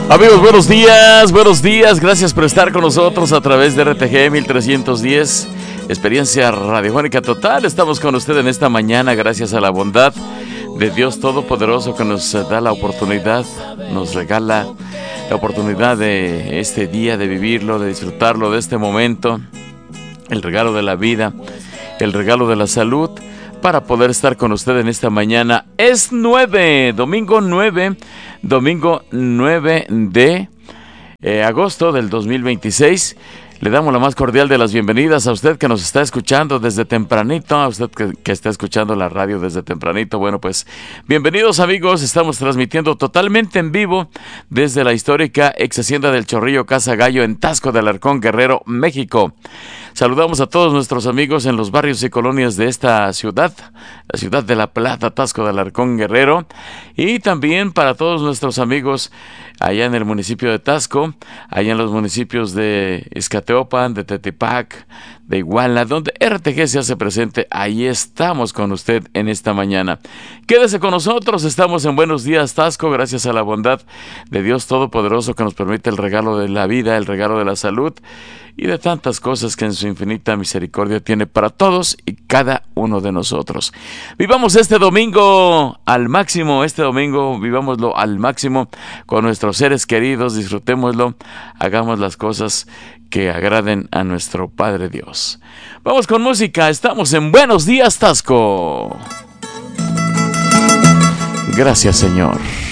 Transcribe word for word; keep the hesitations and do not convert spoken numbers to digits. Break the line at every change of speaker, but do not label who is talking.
Amigos, buenos días, buenos días, gracias por estar con nosotros a través de R T G mil trescientos diez, experiencia radiofónica total. Estamos con usted en esta mañana gracias a la bondad de Dios Todopoderoso que nos da la oportunidad, nos regala la oportunidad de este día, de vivirlo, de disfrutarlo, de este momento, el regalo de la vida, el regalo de la salud, para poder estar con usted en esta mañana. Es nueve, domingo nueve, domingo nueve de eh, agosto del dos mil veintiséis. Le damos la más cordial de las bienvenidas a usted que nos está escuchando desde tempranito, a usted que, que está escuchando la radio desde tempranito. Bueno, pues bienvenidos amigos, estamos transmitiendo totalmente en vivo desde la histórica ex hacienda del Chorrillo Casa Gallo en Taxco de Alarcón, Guerrero, México. Saludamos a todos nuestros amigos en los barrios y colonias de esta ciudad, la ciudad de La Plata, Taxco de Alarcón, Guerrero, y también para todos nuestros amigos allá en el municipio de Taxco, allá en los municipios de Izcateopan, de Tetepac, de Iguala, donde R T G se hace presente. Ahí estamos con usted en esta mañana. Quédese con nosotros, estamos en Buenos Días Taxco, gracias a la bondad de Dios Todopoderoso que nos permite el regalo de la vida, el regalo de la salud y de tantas cosas que en su infinita misericordia tiene para todos y cada uno de nosotros. Vivamos este domingo al máximo, este domingo vivámoslo al máximo con nuestros seres queridos, disfrutémoslo, hagamos las cosas que agraden a nuestro Padre Dios. Vamos con música, estamos en Buenos Días Taxco. Gracias, Señor.